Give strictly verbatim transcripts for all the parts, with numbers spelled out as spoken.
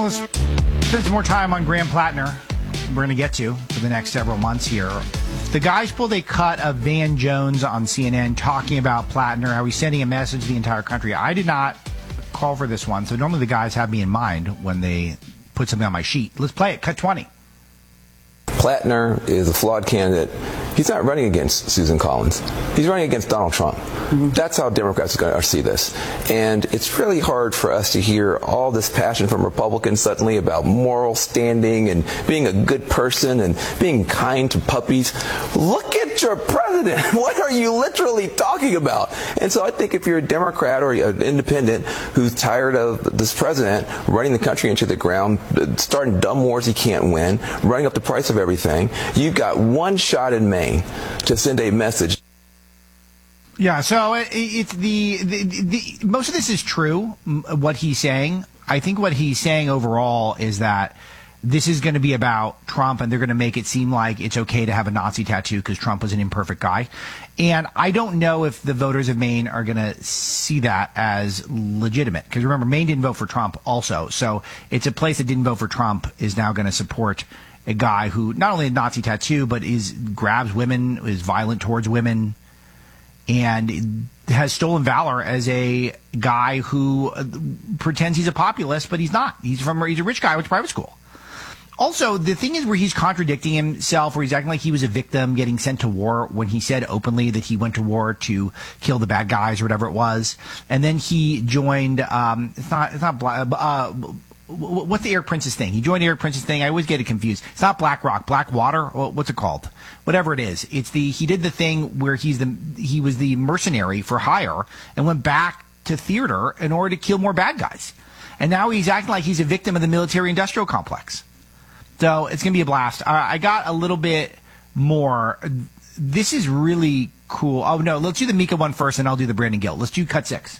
let's spend some more time on Graham Plattner. We're going to get to for the next several months here. The guys pulled a cut of Van Jones on C N N talking about Plattner, how he's sending a message to the entire country. I did not call for this one, so normally the guys have me in mind when they put something on my sheet. Let's play it. Cut twenty. Plattner is a flawed candidate. He's not running against Susan Collins. He's running against Donald Trump. Mm-hmm. That's how Democrats are going to see this. And it's really hard for us to hear all this passion from Republicans suddenly about moral standing and being a good person and being kind to puppies. Look at your president. What are you literally talking about? And so I think if you're a Democrat or an independent who's tired of this president running the country into the ground, starting dumb wars he can't win, running up the price of everything, you've got one shot in Maine to send a message. Yeah, so it, it's the, the, the most of this is true, what he's saying. I think what he's saying overall is that this is going to be about Trump, and they're going to make it seem like it's okay to have a Nazi tattoo because Trump was an imperfect guy. And I don't know if the voters of Maine are going to see that as legitimate. Because remember, Maine didn't vote for Trump also. So it's a place that didn't vote for Trump is now going to support a guy who not only a Nazi tattoo, but is grabs women, is violent towards women, and has stolen valor as a guy who uh, pretends he's a populist, but he's not. He's from he's a rich guy who went to private school. Also, the thing is where he's contradicting himself, where he's acting like he was a victim getting sent to war when he said openly that he went to war to kill the bad guys or whatever it was, and then he joined. Um, it's not. It's not. Uh, What's the Eric Prince's thing? He joined Eric Prince's thing. I always get it confused. It's not BlackRock, Blackwater. What's it called? Whatever it is. It's the he did the thing where he's the he was the mercenary for hire and went back to theater in order to kill more bad guys. And now he's acting like he's a victim of the military-industrial complex. So it's gonna be a blast. Uh, I got a little bit more. This is really cool. Oh no, let's do the Mika one first, and I'll do the Brandon Gill. Let's do cut six.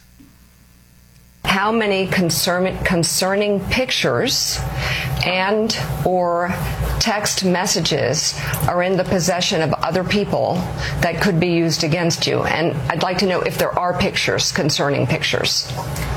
How many concern, concerning pictures and or text messages are in the possession of other people that could be used against you? And I'd like to know if there are pictures, concerning pictures.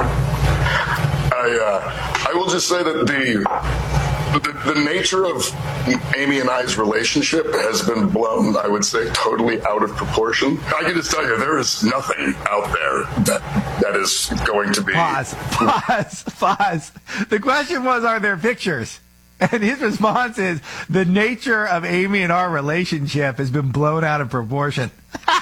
I, uh, I will just say that the... The, the nature of Amy and I's relationship has been blown, I would say, totally out of proportion. I can just tell you, there is nothing out there that that is going to be... Pause, pause, pause. The question was, are there pictures? And his response is, the nature of Amy and our relationship has been blown out of proportion.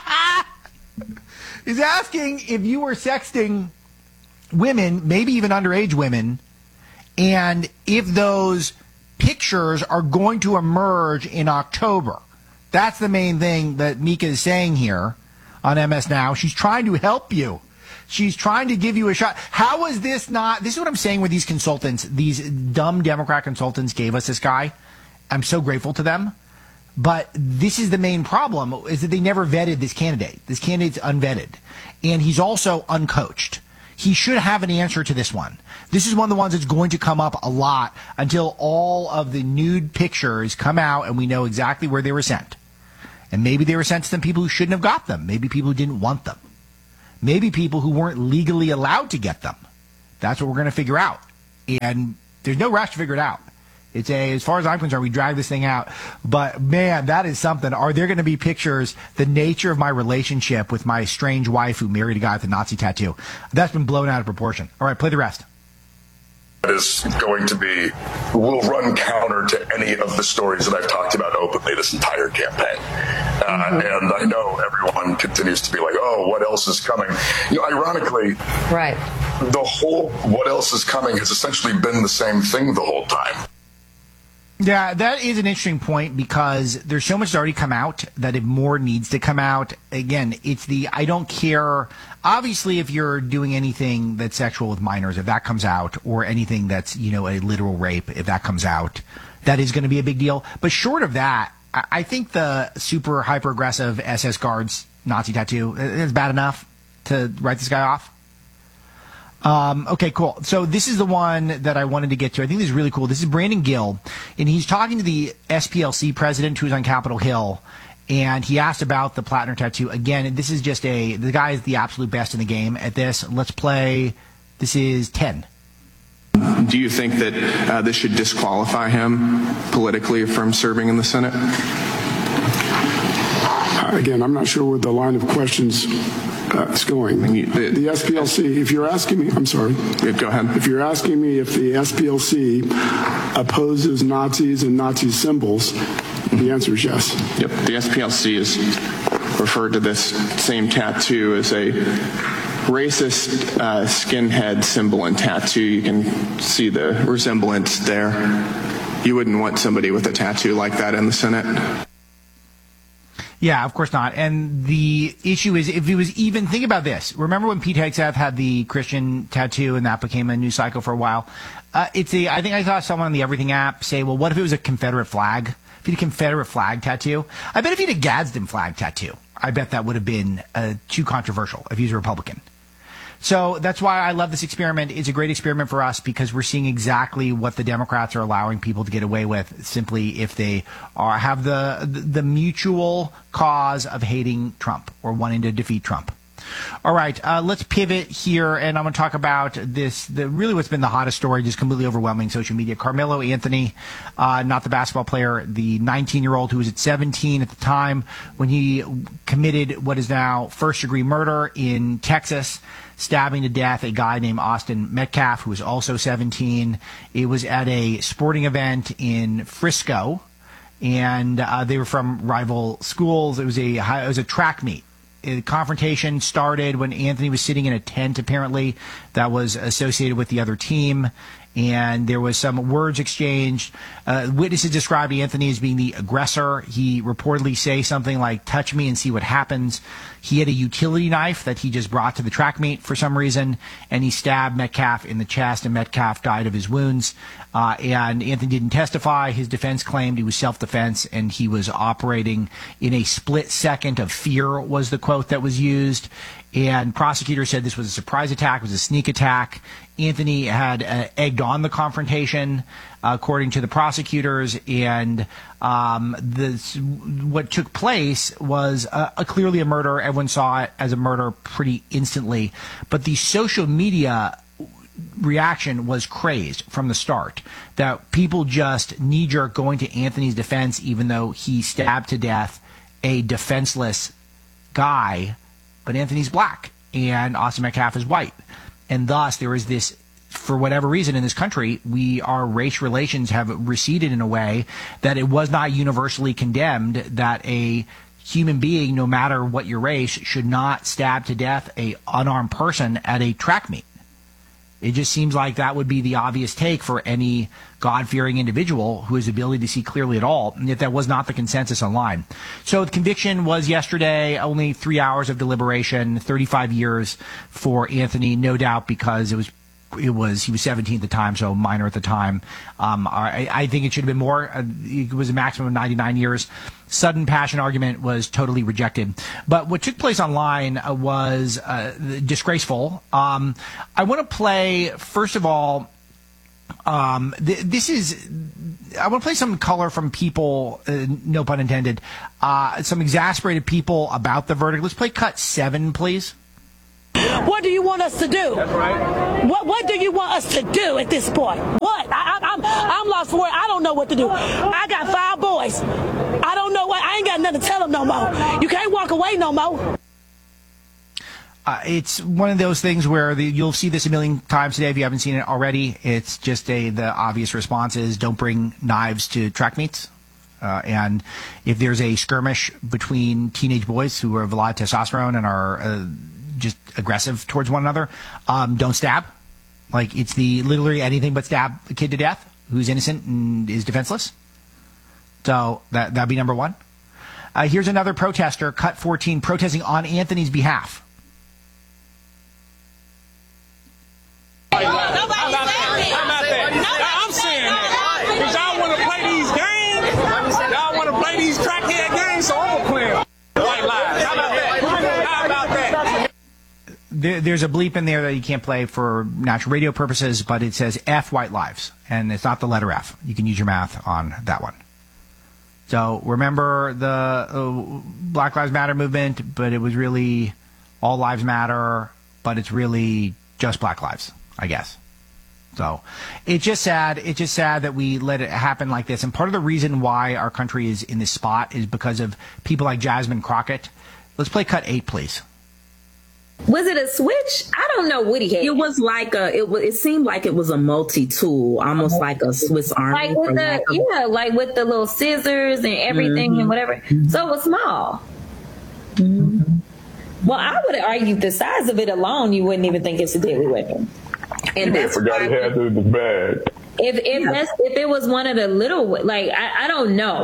He's asking if you were sexting women, maybe even underage women, and if those pictures are going to emerge in October. That's the main thing that Mika is saying here on M S Now. She's trying to help you. She's trying to give you a shot. How is this not... This is what I'm saying with these consultants. These dumb Democrat consultants gave us this guy. I'm so grateful to them. But this is the main problem, is that they never vetted this candidate. This candidate's unvetted. And he's also uncoached. He should have an answer to this one. This is one of the ones that's going to come up a lot until all of the nude pictures come out and we know exactly where they were sent. And maybe they were sent to some people who shouldn't have got them. Maybe people who didn't want them. Maybe people who weren't legally allowed to get them. That's what we're going to figure out. And there's no rush to figure it out. It's a, as far as I'm concerned, we drag this thing out. But, man, that is something. Are there going to be pictures, the nature of my relationship with my strange wife who married a guy with a Nazi tattoo? That's been blown out of proportion. All right, play the rest. That is going to be, will run counter to any of the stories that I've talked about openly this entire campaign. Uh, mm-hmm. And I know everyone continues to be like, oh, what else is coming? You know, ironically, right. the whole what else is coming has essentially been the same thing the whole time. Yeah, that is an interesting point because there's so much that's already come out that if more needs to come out. Again, it's the I don't care. Obviously, if you're doing anything that's sexual with minors, if that comes out, or anything that's, you know, a literal rape, if that comes out, that is going to be a big deal. But short of that, I think the super hyper aggressive S S guards Nazi tattoo is bad enough to write this guy off. Um, okay, cool. So this is the one that I wanted to get to. I think this is really cool. This is Brandon Gill, and he's talking to the S P L C president who's on Capitol Hill, and he asked about the Plattner tattoo. Again, this is just a, the guy is the absolute best in the game at this. Let's play, this is ten. Do you think that uh, this should disqualify him politically from serving in the Senate? Again, I'm not sure where the line of questions uh, is going. The, the, the S P L C, if you're asking me, I'm sorry. Yeah, go ahead. If you're asking me if the S P L C opposes Nazis and Nazi symbols, the answer is yes. Yep. The S P L C is referred to this same tattoo as a racist uh, skinhead symbol and tattoo. You can see the resemblance there. You wouldn't want somebody with a tattoo like that in the Senate. Yeah, of course not. And the issue is, if it was even, think about this. Remember when Pete Hegseth had the Christian tattoo and that became a news cycle for a while? Uh, it's a, I think I saw someone on the Everything app say, well, what if it was a Confederate flag? If he had a Confederate flag tattoo? I bet if he had a Gadsden flag tattoo, I bet that would have been uh, too controversial if he's a Republican. So that's why I love this experiment. It's a great experiment for us because we're seeing exactly what the Democrats are allowing people to get away with simply if they are have the the mutual cause of hating Trump or wanting to defeat Trump. All right, uh, let's pivot here, and I'm going to talk about this, the really what's been the hottest story, just completely overwhelming social media. Carmelo Anthony, uh, not the basketball player, the nineteen-year-old who was at seventeen at the time when he committed what is now first-degree murder in Texas, stabbing to death a guy named Austin Metcalf, who was also seventeen. It was at a sporting event in Frisco, and uh, they were from rival schools. It was a it was a track meet. The confrontation started when Anthony was sitting in a tent, apparently, that was associated with the other team, and there was some words exchanged. Uh, witnesses described Anthony as being the aggressor. He reportedly say something like, touch me and see what happens. He had a utility knife that he just brought to the track meet for some reason, and he stabbed Metcalf in the chest, and Metcalf died of his wounds. Uh, and Anthony didn't testify. His defense claimed he was self-defense, and he was operating in a split second of fear, was the quote that was used. And prosecutors said this was a surprise attack, it was a sneak attack. Anthony had uh, egged on the confrontation, uh, according to the prosecutors, and um, this, what took place was a, a clearly a murder. Everyone saw it as a murder pretty instantly, but the social media reaction was crazed from the start, that people just knee-jerk going to Anthony's defense, even though he stabbed to death a defenseless guy. But Anthony's black and Austin Metcalf is white. And thus there is this, for whatever reason in this country, we our race relations have receded in a way that it was not universally condemned that a human being, no matter what your race, should not stab to death a unarmed person at a track meet. It just seems like that would be the obvious take for any God-fearing individual who has the ability to see clearly at all, and yet that was not the consensus online. So the conviction was yesterday, only three hours of deliberation, thirty-five years for Anthony, no doubt because it was It was he was seventeen at the time, so minor at the time. Um, I, I think it should have been more. Uh, it was a maximum of ninety-nine years. Sudden passion argument was totally rejected. But what took place online uh, was uh, disgraceful. Um, I want to play, first of all, um, th- this is, I want to play some color from people, uh, no pun intended, uh, some exasperated people about the verdict. Let's play cut seven, please. What do you want us to do? That's right. What What do you want us to do at this point? What? I, I, I'm I'm lost for it. I don't know what to do. I got five boys. I don't know what. I ain't got nothing to tell them no more. You can't walk away no more. Uh, it's one of those things where the, you'll see this a million times today if you haven't seen it already. It's just a the obvious response is don't bring knives to track meets. Uh, and if there's a skirmish between teenage boys who have a lot of testosterone and are uh, just aggressive towards one another, um, don't stab. Like, it's the literally anything but stab a kid to death who's innocent and is defenseless. So that that'd be number one. Uh, here's another protester, cut fourteen, protesting on Anthony's behalf. I'm saying that because y'all want to play these games. Y'all want to play these crackhead games, so I'm gonna play them. White lies. How about that? How about that? There, there's a bleep in there that you can't play for natural radio purposes, but it says F white lives, and it's not the letter F. You can use your math on that one. So remember the uh, Black Lives Matter movement, but it was really all lives matter, but it's really just black lives, I guess. So it's just sad. It's just sad that we let it happen like this. And part of the reason why our country is in this spot is because of people like Jasmine Crockett. Let's play cut eight, please. Was it a switch? I don't know what he had. It was like a. It was. It seemed like it was a multi-tool, almost like a Swiss Army. Like with the, of- yeah, like with the little scissors and everything mm-hmm. and whatever. So it was small. Mm-hmm. Well, I would argue the size of it alone, you wouldn't even think it's a deadly weapon. And that's forgot he had it in the bag. If if yeah. that's, if it was one of the little, like I, I don't know.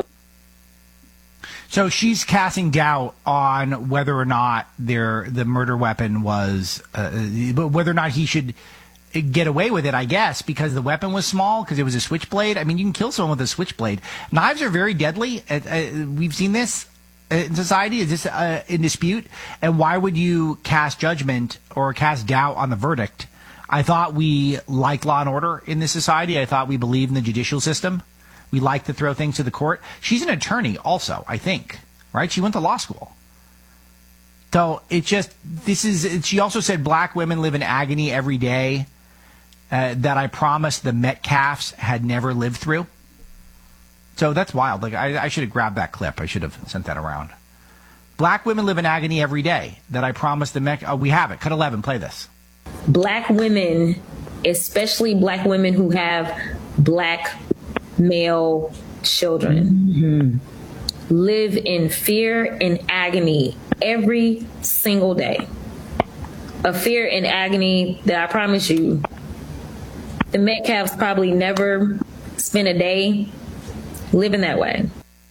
So she's casting doubt on whether or not their the murder weapon was, uh, whether or not he should get away with it, I guess, because the weapon was small, because it was a switchblade. I mean, you can kill someone with a switchblade. Knives are very deadly. Uh, uh, we've seen this in society. Is this uh, in dispute? And why would you cast judgment or cast doubt on the verdict? I thought we liked law and order in this society. I thought we believed in the judicial system. We like to throw things to the court. She's an attorney also, I think, right? She went to law school. So it just, this is, she also said black women live in agony every day uh, that I promised the Metcalfs had never lived through. So that's wild. Like I, I should have grabbed that clip. I should have sent that around. Black women live in agony every day that I promised the Met. Oh, we have it. Cut eleven. Play this. Black women, especially black women who have black male children, mm-hmm. live in fear and agony every single day. A fear and agony that I promise you, the Metcalfs probably never spent a day living that way.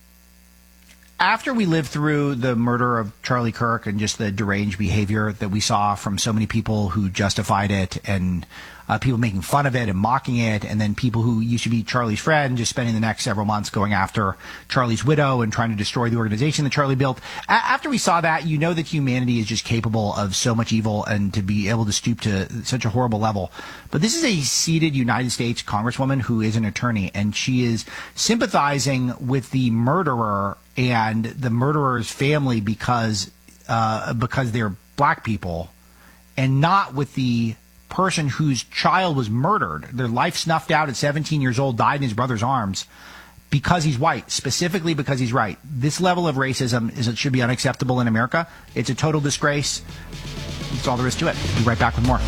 After we lived through the murder of Charlie Kirk and just the deranged behavior that we saw from so many people who justified it, and uh, people making fun of it and mocking it, and then people who used to be Charlie's friend just spending the next several months going after Charlie's widow and trying to destroy the organization that Charlie built. A- after we saw that, you know that humanity is just capable of so much evil and to be able to stoop to such a horrible level. But this is a seated United States Congresswoman who is an attorney, and she is sympathizing with the murderer and the murderer's family because uh, because they're black people, and not with the person whose child was murdered, their life snuffed out at seventeen years old, died in his brother's arms because he's white, specifically because he's white. This level of racism is it should be unacceptable in America. It's a total disgrace. That's all there is to it. We'll be right back with more.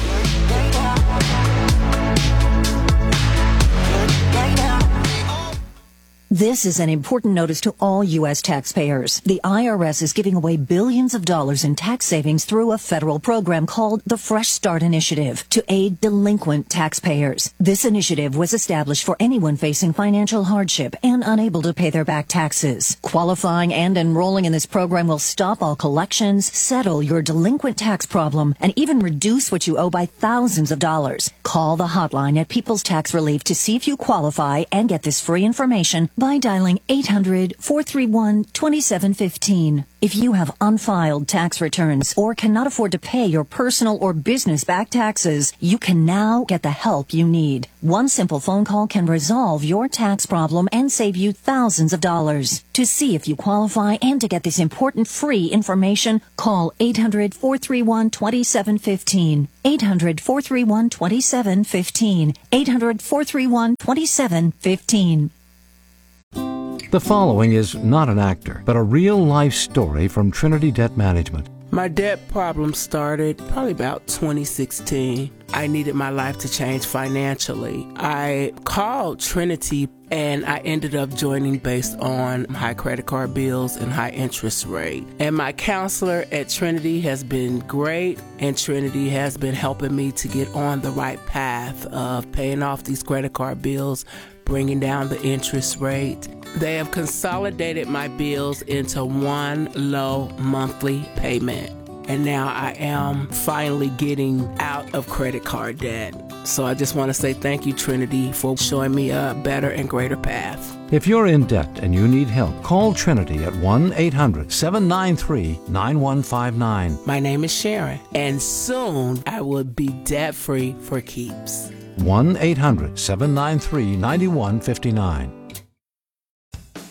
This is an important notice to all U S taxpayers. The I R S is giving away billions of dollars in tax savings through a federal program called the Fresh Start Initiative to aid delinquent taxpayers. This initiative was established for anyone facing financial hardship and unable to pay their back taxes. Qualifying and enrolling in this program will stop all collections, settle your delinquent tax problem, and even reduce what you owe by thousands of dollars. Call the hotline at People's Tax Relief to see if you qualify and get this free information by dialing eight hundred, four three one, two seven one five. If you have unfiled tax returns or cannot afford to pay your personal or business back taxes, you can now get the help you need. One simple phone call can resolve your tax problem and save you thousands of dollars. To see if you qualify and to get this important free information, call eight hundred, four three one, two seven one five. eight hundred, four three one, two seven one five. eight hundred, four three one, two seven one five. The following is not an actor, but a real-life story from Trinity Debt Management. My debt problem started probably about twenty sixteen. I needed my life to change financially. I called Trinity and I ended up joining based on high credit card bills and high interest rate. And my counselor at Trinity has been great, and Trinity has been helping me to get on the right path of paying off these credit card bills, bringing down the interest rate. They have consolidated my bills into one low monthly payment. And now I am finally getting out of credit card debt. So I just want to say thank you, Trinity, for showing me a better and greater path. If you're in debt and you need help, call Trinity at one eight hundred, seven nine three, nine one five nine. My name is Sharon, and soon I will be debt-free for keeps. one eight hundred, seven nine three, nine one five nine.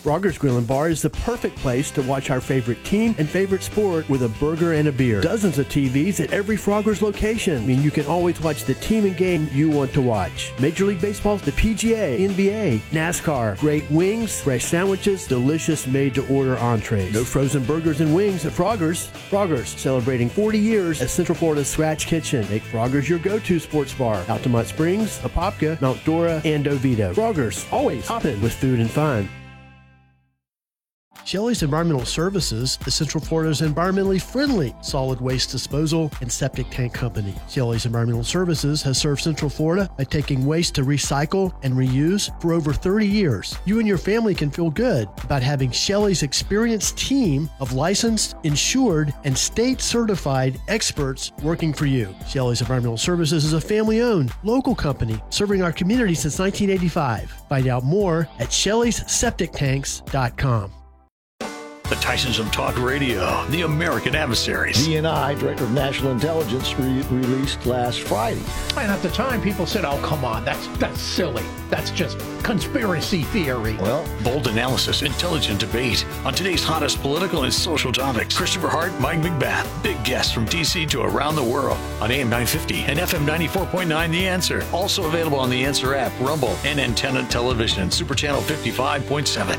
Frogger's Grill and Bar is the perfect place to watch our favorite team and favorite sport with a burger and a beer. Dozens of T Vs at every Frogger's location. I mean, you can always watch the team and game you want to watch. Major League Baseball, the P G A, N B A, NASCAR, great wings, fresh sandwiches, delicious made-to-order entrees. No frozen burgers and wings at Frogger's. Frogger's, celebrating forty years as Central Florida's Scratch Kitchen. Make Frogger's your go-to sports bar. Altamont Springs, Apopka, Mount Dora, and Oviedo. Frogger's, always hopping with food and fun. Shelley's Environmental Services is Central Florida's environmentally friendly solid waste disposal and septic tank company. Shelley's Environmental Services has served Central Florida by taking waste to recycle and reuse for over thirty years. You and your family can feel good about having Shelley's experienced team of licensed, insured, and state-certified experts working for you. Shelley's Environmental Services is a family-owned, local company serving our community since nineteen eighty-five. Find out more at shelleys septic tanks dot com. The Tysons of Talk Radio, the American Adversaries. D N I, Director of National Intelligence, re- released last Friday. And at the time, people said, oh, come on, that's that's silly. That's just conspiracy theory. Well, bold analysis, intelligent debate on today's hottest political and social topics. Christopher Hart, Mike McBath, big guests from D C to around the world on A M nine fifty and F M ninety-four point nine The Answer. Also available on The Answer app, Rumble, and Antenna Television, Super Channel fifty-five point seven.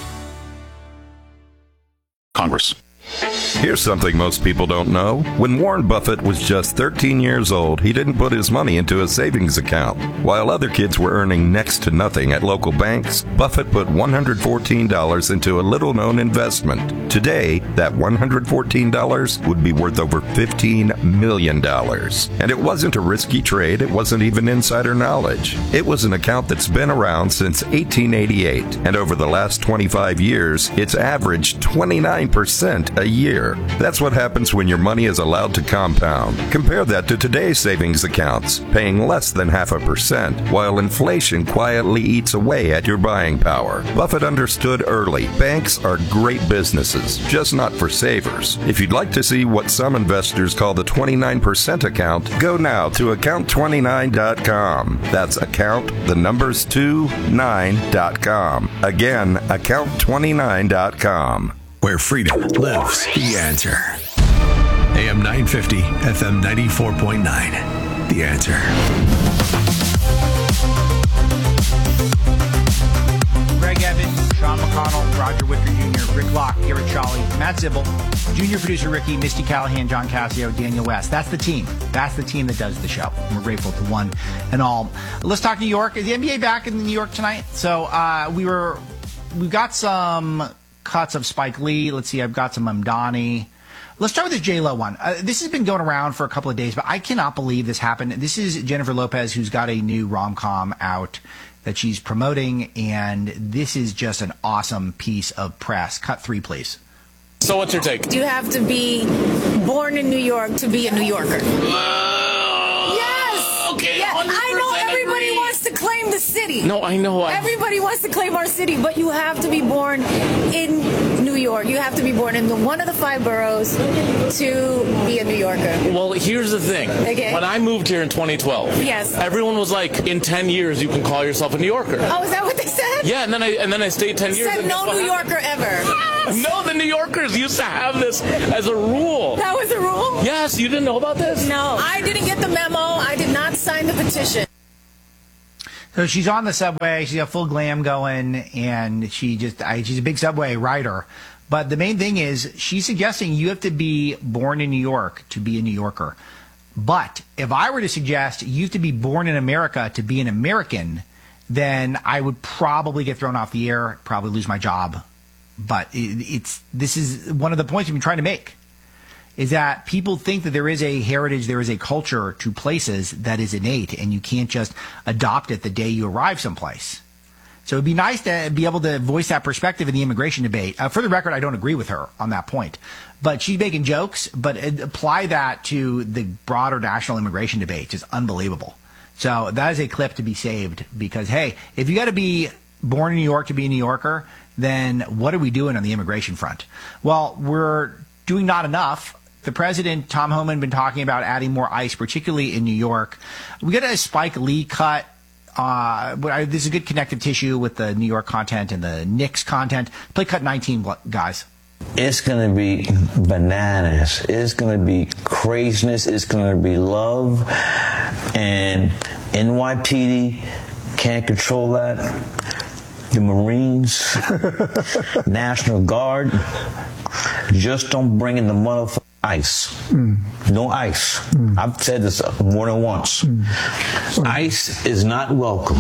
Congress. Here's something most people don't know. When Warren Buffett was just thirteen years old, he didn't put his money into a savings account. While other kids were earning next to nothing at local banks, Buffett put one hundred fourteen dollars into a little-known investment. Today, that one hundred fourteen dollars would be worth over fifteen million dollars. And it wasn't a risky trade. It wasn't even insider knowledge. It was an account that's been around since eighteen eighty-eight. And over the last twenty-five years, it's averaged twenty-nine percent a year. That's what happens when your money is allowed to compound. Compare that to today's savings accounts, paying less than half a percent, while inflation quietly eats away at your buying power. Buffett understood early, banks are great businesses, just not for savers. If you'd like to see what some investors call the twenty-nine percent account, go now to account twenty-nine dot com. That's account, the numbers two, nine dot com. Again, account twenty-nine dot com. Where freedom lives. The Answer. A M nine fifty, F M ninety-four point nine. The Answer. Greg Evans, Sean McConnell, Roger Wicker Junior, Rick Locke, Garrett Charlie, Matt Zibble, Junior Producer Ricky, Misty Callahan, John Cassio, Daniel West. That's the team. That's the team that does the show. And we're grateful to one and all. Let's talk New York. Is the N B A back in New York tonight? So uh, we were, we've got some cuts of Spike Lee. Let's see, I've got some Mamdani. Let's start with this J-Lo one. Uh, this has been going around for a couple of days, but I cannot believe this happened. This is Jennifer Lopez, who's got a new rom-com out that she's promoting, and this is just an awesome piece of press. Cut three, please. So what's your take? You have to be born in New York to be a New Yorker. Uh, yes! Okay, yeah. I know everybody agree. wants to claim the city. No, I know. I... Everybody wants to claim our city, but you have to be born in New York. You have to be born in the, one of the five boroughs to be a New Yorker. Well, here's the thing. Okay. When I moved here in twenty twelve, yes, everyone was like, in ten years, you can call yourself a New Yorker. Oh, is that what they said? Yeah, and then I and then I stayed ten years. Said no New Yorker ever. Yes. No, the New Yorkers used to have this as a rule. That was a rule? Yes, you didn't know about this? No, I didn't get the memo. I did not sign the petition. So she's on the subway. She's got full glam going, and she just I, she's a big subway rider. But the main thing is she's suggesting you have to be born in New York to be a New Yorker. But if I were to suggest you have to be born in America to be an American, then I would probably get thrown off the air, probably lose my job. But it, it's this is one of the points we've been trying to make, is that people think that there is a heritage, there is a culture to places that is innate, and you can't just adopt it the day you arrive someplace. So it'd be nice to be able to voice that perspective in the immigration debate. Uh, for the record, I don't agree with her on that point. But she's making jokes, but apply that to the broader national immigration debate. It's just unbelievable. So that is a clip to be saved because, hey, if you got to be born in New York to be a New Yorker, then what are we doing on the immigration front? Well, we're doing not enough. The president, Tom Homan, been talking about adding more ICE, particularly in New York. We got a Spike Lee cut Uh, but I, this is a good connective tissue with the New York content and the Knicks content. Play cut nineteen, guys. It's going to be bananas. It's going to be craziness. It's going to be love. And N Y P D can't control that. The Marines, National Guard, just don't bring in the motherfucking ice. Mm. No ice. Mm. I've said this more than once. Mm. ICE is not welcome.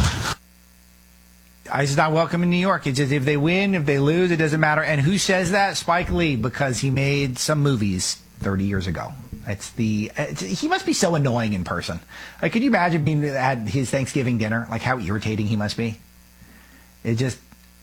ICE is not welcome in New York. It's just if they win, if they lose, it doesn't matter. And who says that? Spike Lee, because he made some movies thirty years ago. It's the it's, he must be so annoying in person. Like, could you imagine being at his Thanksgiving dinner? Like, how irritating he must be. It just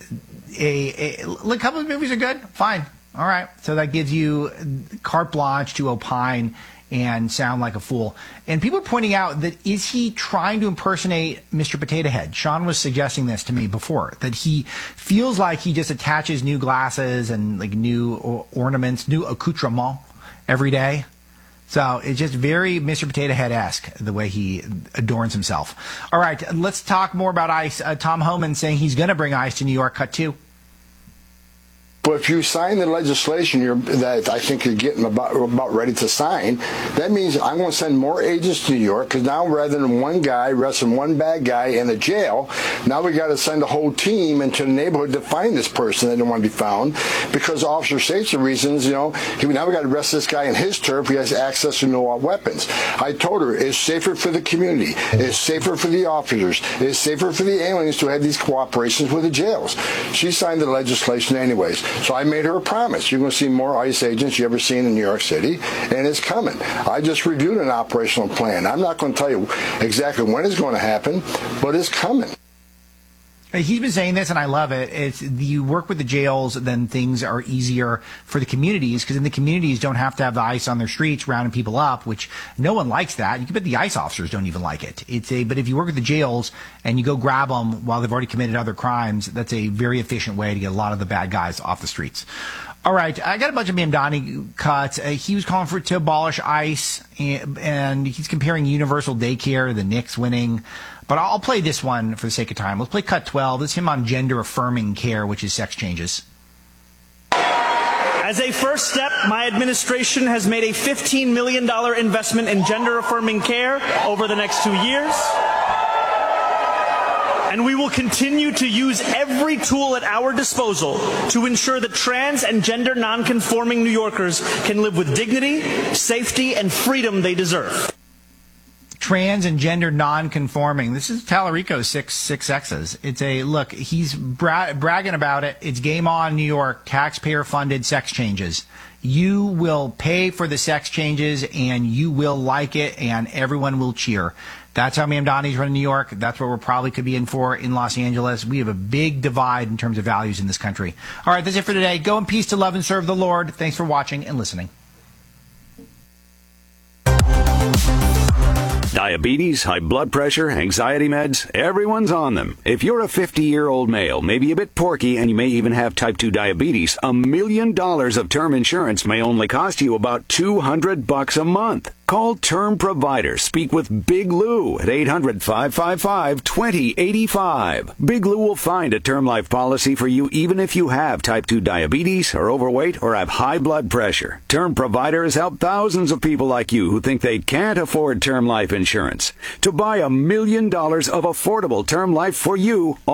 a, a, a couple of movies are good. Fine, all right. So that gives you carte blanche to opine and sound like a fool. And people are pointing out that is he trying to impersonate Mister Potato Head? Sean was suggesting this to me before, that he feels like he just attaches new glasses and like new ornaments, new accoutrements every day. So it's just very Mister Potato Head-esque, the way he adorns himself. All right, let's talk more about ICE. Uh, Tom Homan saying he's going to bring ICE to New York. Cut two. But if you sign the legislation you're, that I think you're getting about, about ready to sign, that means I'm going to send more agents to New York, because now rather than one guy arresting one bad guy in a jail, now we got to send a whole team into the neighborhood to find this person that didn't want to be found, because officer safety reasons, you know, he, now we got to arrest this guy in his turf. He has access to no weapons. I told her it's safer for the community. It's safer for the officers. It's safer for the aliens to have these cooperations with the jails. She signed the legislation anyways. So I made her a promise. You're going to see more ICE agents you ever seen in New York City, and it's coming. I just reviewed an operational plan. I'm not going to tell you exactly when it's going to happen, but it's coming. He's been saying this, and I love it. It's you work with the jails, then things are easier for the communities, because in the communities don't have to have the ICE on their streets rounding people up, which no one likes that. You can bet the ICE officers don't even like it. It's a but if you work with the jails and you go grab them while they've already committed other crimes, that's a very efficient way to get a lot of the bad guys off the streets. All right, I got a bunch of Mamdani cuts. Uh, he was calling for to abolish ICE, and, and he's comparing universal daycare, the Knicks winning. But I'll play this one for the sake of time. Let's play cut twelve. This is him on gender-affirming care, which is sex changes. As a first step, my administration has made a fifteen million dollars investment in gender-affirming care over the next two years. And we will continue to use every tool at our disposal to ensure that trans and gender nonconforming New Yorkers can live with dignity, safety, and freedom they deserve. Trans and gender non-conforming. This is Tallarico's six six X's. It's a look. He's bra- bragging about it. It's game on, New York. Taxpayer-funded sex changes. You will pay for the sex changes, and you will like it, and everyone will cheer. That's how Mamdani's running New York. That's what we're probably could be in for in Los Angeles. We have a big divide in terms of values in this country. All right, that's it for today. Go in peace to love and serve the Lord. Thanks for watching and listening. Diabetes, high blood pressure, anxiety meds, everyone's on them. If you're a fifty-year-old male, maybe a bit porky, and you may even have type two diabetes, a million dollars of term insurance may only cost you about two hundred bucks a month. Call Term Provider. Speak with Big Lou at eight hundred, five five five, two zero eight five. Big Lou will find a term life policy for you even if you have type two diabetes, are overweight, or have high blood pressure. Term Provider has helped thousands of people like you who think they can't afford term life insurance. To buy a million dollars of affordable term life for you,